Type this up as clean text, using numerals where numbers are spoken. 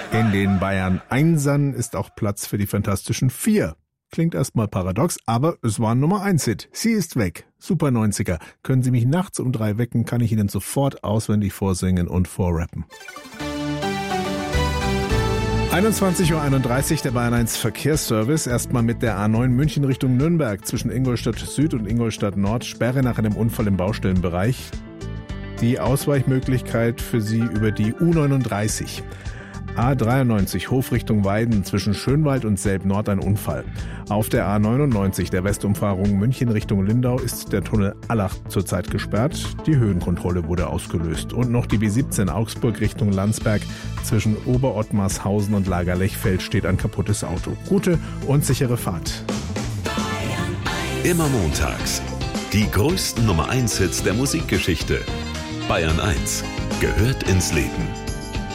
In den Bayern Einsern ist auch Platz für die Fantastischen Vier. Klingt erstmal paradox, aber es war ein Nummer-1-Hit. Sie ist weg. Super 90er. Können Sie mich nachts um 3 wecken, kann ich Ihnen sofort auswendig vorsingen und vorrappen. 21:31 Uhr, der Bayern 1 Verkehrsservice. Erstmal mit der A9 München Richtung Nürnberg zwischen Ingolstadt Süd und Ingolstadt Nord. Sperre nach einem Unfall im Baustellenbereich. Die Ausweichmöglichkeit für Sie über die U39. A93 Hofrichtung Weiden zwischen Schönwald und Selb-Nord ein Unfall. Auf der A99 der Westumfahrung München Richtung Lindau ist der Tunnel Allach zurzeit gesperrt. Die Höhenkontrolle wurde ausgelöst. Und noch die B17 Augsburg Richtung Landsberg zwischen Oberottmarshausen und Lagerlechfeld steht ein kaputtes Auto. Gute und sichere Fahrt. Immer montags. Die größten Nummer-1-Hits der Musikgeschichte. Bayern 1 gehört ins Leben.